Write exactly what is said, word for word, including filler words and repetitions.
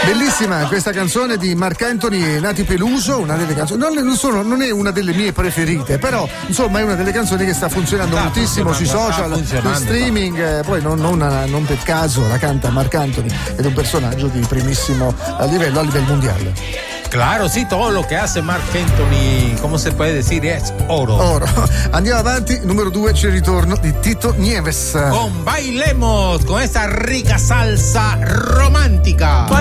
Bellissima questa canzone di Marc Anthony e Nati Peluso, una delle canzoni, non, non, sono, non è una delle mie preferite, però insomma è una delle canzoni che sta funzionando sta moltissimo sui social, sui streaming, eh, poi non, non, non per caso la canta Marc Anthony ed è un personaggio di primissimo livello a livello mondiale. Claro, sí, todo lo que hace Marc Anthony, ¿cómo se puede decir? Es oro. Oro. Andiamo avanti, numero due c'è il ritorno di Tito Nieves. Con Bailemos, con esta rica salsa romántica.